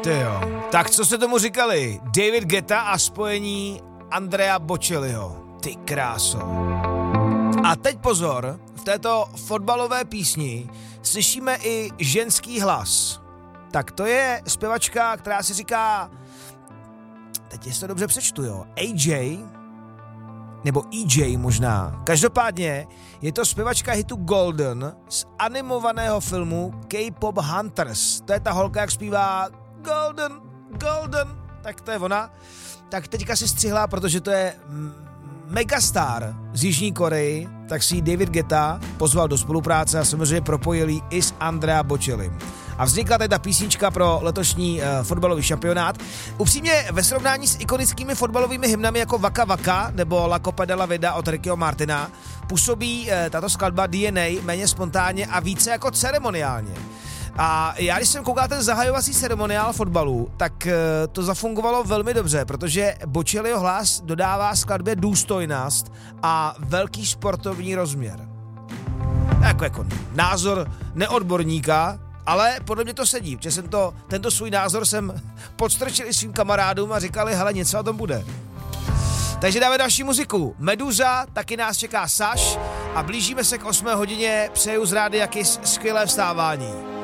Tyjo. Tak co jste tomu říkali? David Guetta a spojení Andrea Bocelliho. Ty kráso. A teď pozor, v této fotbalové písni slyšíme i ženský hlas. Tak to je zpěvačka, která si říká, teď jestli to dobře přečtu, jo, AJ, nebo EJ možná. Každopádně je to zpěvačka hitu Golden z animovaného filmu K-pop Hunters. To je ta holka, jak zpívá Golden, Golden, tak to je ona. Tak teďka si střihla, protože to je megastar z Jižní Koreji, tak si David Guetta pozval do spolupráce a samozřejmě propojil ji i s Andrea Bocellim. A vznikla tady ta písnička pro letošní fotbalový šampionát. Upřímně ve srovnání s ikonickými fotbalovými hymnami jako Waka Waka nebo La Copa de la Vida od Rickyho Martina působí tato skladba DNA méně spontánně a více jako ceremoniálně. A já, když jsem koukal ten zahajovací ceremoniál fotbalu, tak to zafungovalo velmi dobře, protože Bocelliho hlas dodává skladbě důstojnost a velký sportovní rozměr. Jako názor neodborníka, ale podle mě to sedí, protože jsem tento svůj názor jsem podstrčil i svým kamarádům a říkali, hele, něco o tom bude. Takže dáme další muziku. Meduza, taky nás čeká Saš a blížíme se k 8 hodině. Přeju z Rádia Kiss skvělé vstávání.